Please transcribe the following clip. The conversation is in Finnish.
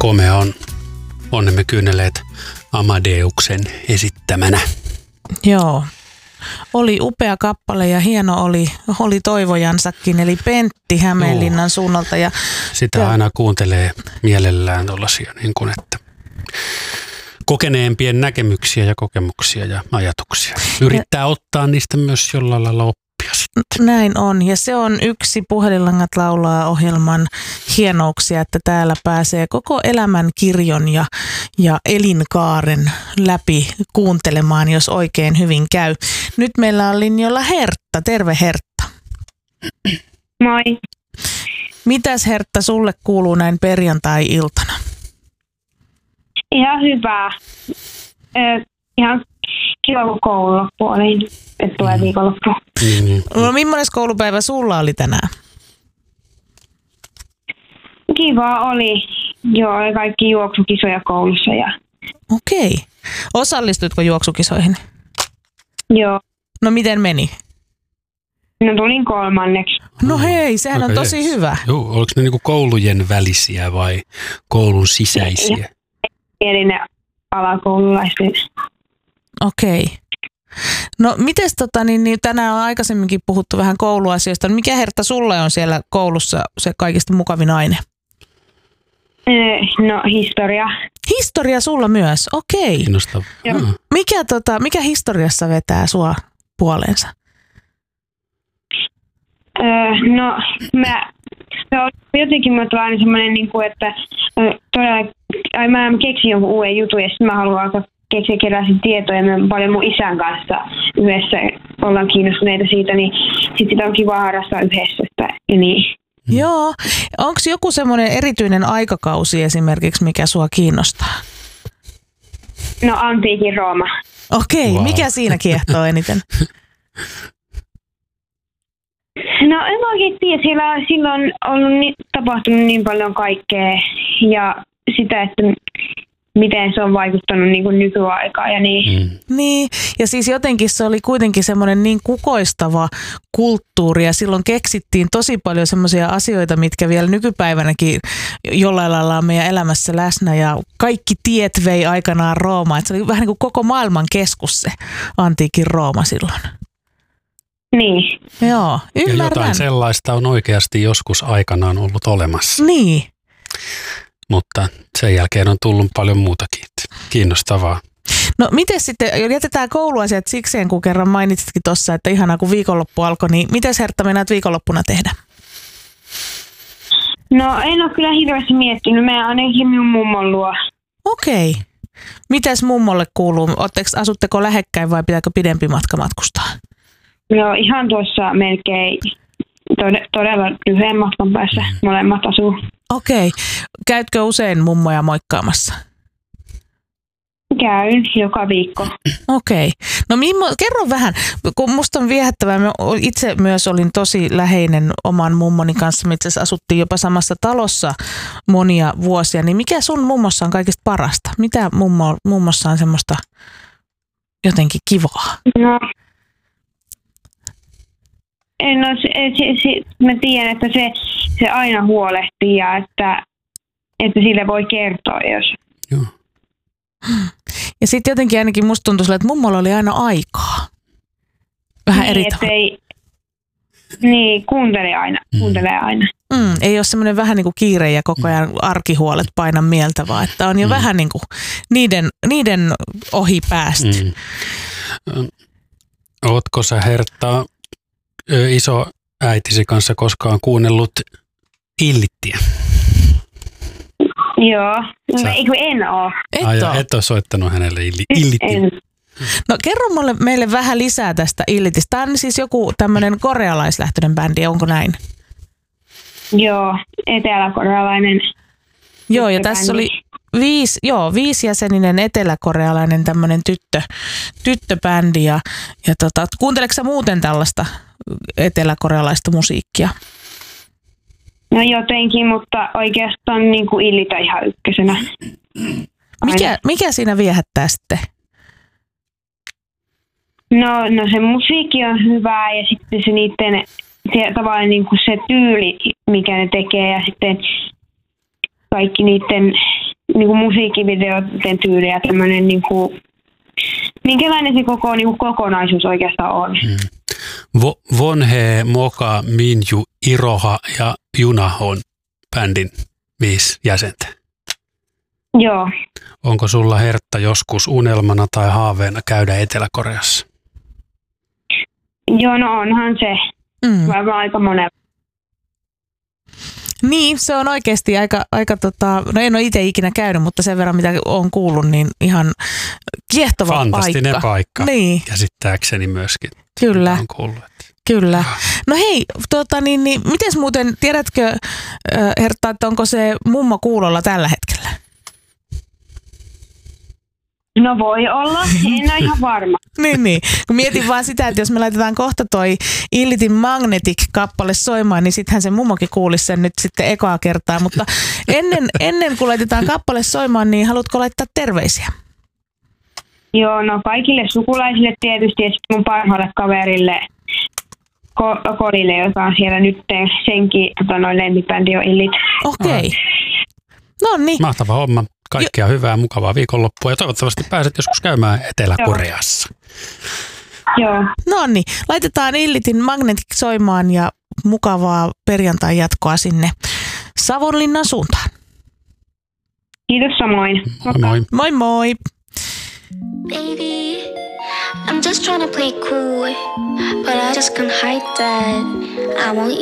komea on ne kyyneleet Amadeuksen esittämänä. Joo. Oli upea kappale ja hieno oli toivojansakin, eli Pentti Hämeenlinnan suunnalta. Ja sitä aina kuuntelee mielellään tuollaisia, niin kuin, että kokeneempien näkemyksiä ja kokemuksia ja ajatuksia. Yrittää ottaa niistä myös jollain lailla oppia sitten. Näin on, ja se on yksi Puhelinlangat laulaa -ohjelman hienouksia, että täällä pääsee koko elämän kirjon ja elinkaaren läpi kuuntelemaan, jos oikein hyvin käy. Nyt meillä on linjoilla Hertta. Terve Hertta. Moi. Mitäs Hertta sulle kuuluu näin perjantai-iltana? Ihan hyvää. Ihan kiva, kun koulu loppu oli, että tulee viikonloppu. No millainen koulupäivä sulla oli tänään? Kiva oli. Joo, oli kaikki juoksukisoja koulussa. Okei. Osallistutko juoksukisoihin? Joo. No miten meni? No tulin 3. No hei, sehän on tosi hyvä. Joo, oliko ne niinku koulujen välisiä vai koulun sisäisiä? Eli alakoululaisten. Okei. No mites niin tänään on aikaisemminkin puhuttu vähän kouluasioista. Mikä Hertta sulle on siellä koulussa se kaikista mukavin aine? No historia. Historia sulla myös, okei. Kiinnostavaa. Mikä historiassa vetää sua puoleensa? No se on jotenkin aina semmoinen, että mä keksin jonkun uuden jutun ja sitten mä haluan alkaa keräsin tietoja ja me paljon mun isän kanssa yhdessä ollaan kiinnostuneita siitä, niin sitten sitä on kiva harrastaa yhdessä. Ja niin. Joo. Onko joku semmoinen erityinen aikakausi esimerkiksi, mikä sua kiinnostaa? No antiikin Rooma. Okei, wow. Mikä siinä kiehtoo eniten? No en oikein tiedä, silloin on ollut tapahtunut niin paljon kaikkea ja sitä, että miten se on vaikuttanut niin kuin nykyaikaan ja niin. Niin, ja siis jotenkin se oli kuitenkin semmoinen niin kukoistava kulttuuri ja silloin keksittiin tosi paljon semmoisia asioita, mitkä vielä nykypäivänäkin jollain lailla on meidän elämässä läsnä ja kaikki tiet vei aikanaan Roomaan. Et se oli vähän niin kuin koko maailman keskus se antiikin Rooma silloin. Niin. Joo, ymmärrän. Ja jotain sellaista on oikeasti joskus aikanaan ollut olemassa. Niin. Mutta sen jälkeen on tullut paljon muutakin. Kiinnostavaa. No miten sitten, jätetään kouluasiat sikseen, kun kerran mainitsitkin tuossa, että ihanaa kun viikonloppu alkoi, niin miten Hertta meinaat viikonloppuna tehdä? No en ole kyllä hirveästi miettinyt, mä ainakin minun mummon luo. Okei. Mitäs mummolle kuuluu? Asutteko lähekkäin vai pitääkö pidempi matka matkustaa? No ihan tuossa melkein todella lyhyen matkan päässä molemmat asuu. Okei. Käytkö usein mummoja moikkaamassa? Käyn joka viikko. Okei. No kerro vähän, kun musta on viehättävää. Mä itse myös olin tosi läheinen oman mummoni kanssa. Me itse asiassa asuttiin jopa samassa talossa monia vuosia. Niin mikä sun mummossa on kaikista parasta? Mitä mummossa on semmoista jotenkin kivaa? No mä tiedän, että se aina huolehtii ja että sille voi kertoa, jos. Joo. Ja sitten jotenkin ainakin musta tuntui sille, että mummolla oli aina aikaa. Vähän eri tavalla. Niin, kuuntelee aina. Ei ole semmoinen vähän niin kuin kiire ja koko ajan arkihuolet paina mieltä, vaan että on jo vähän niin kuin niiden ohi päästä. Ootko sä Hertta iso äitisi kanssa koskaan kuunnellut Illittiä? Joo, en ole. Et ole soittanut hänelle Illittiä. No kerro meille vähän lisää tästä Illitistä. Tämä on siis joku tämmöinen korealaislähtöinen bändi, onko näin? Joo, eteläkorealainen. Joo, ja tässä oli 5-jäseninen eteläkorealainen tämmöinen tyttöbändi. Ja kuunteleeko sä muuten tällaista eteläkorealaista musiikkia? No jotenkin, mutta oikeastaan niin kuin Illitä ihan ykkösenä. Mikä siinä viehättää sitten? No se musiikki on hyvää ja sitten se tavallaan niin kuin se tyyli, mikä ne tekee ja sitten kaikki niiden niinku musiikkivideoiden tyyli ja tämmöinen niinku, minkälainen se koko niinku kokonaisuus oikeastaan on. Vonhe, Moka, Minju, Iroha ja Juna on bändin 5 jäsentä. Joo. Onko sulla, Hertta, joskus unelmana tai haaveena käydä Etelä-Koreassa? Joo, no onhan se. Varmaan aika monella. Niin, se on oikeasti aika no en ole itse ikinä käynyt, mutta sen verran mitä olen kuullut, niin ihan kiehtova fantastinen paikka. Niin. Käsittääkseni myöskin. Kyllä. On kuullut. Kyllä. No hei, mites muuten, tiedätkö Hertta, että onko se mummo kuulolla tällä hetkellä? No voi olla, en ole ihan varma. niin. Kun mietin vaan sitä, että jos me laitetaan kohta toi Illitin Magnetic-kappale soimaan, niin sittenhän se mummokin kuulisi sen nyt sitten ekaa kertaa. Mutta ennen kuin laitetaan kappale soimaan, niin haluatko laittaa terveisiä? Joo, no kaikille sukulaisille tietysti ja sitten mun parhaalle kaverille Kolille, joka on siellä nyt, senkin lempibändi on Illit. Okei. No niin. Mahtava homma. Kaikkea hyvää, mukavaa viikonloppua ja toivottavasti pääset joskus käymään Etelä-Koreassa. Joo. No niin, laitetaan Illitin Magnetic soimaan ja mukavaa perjantai jatkoa sinne Savonlinnan suuntaan. Kiitos samoin. Moi. Moi moi. Baby, I'm just trying to play cool, but I just can't hide that I want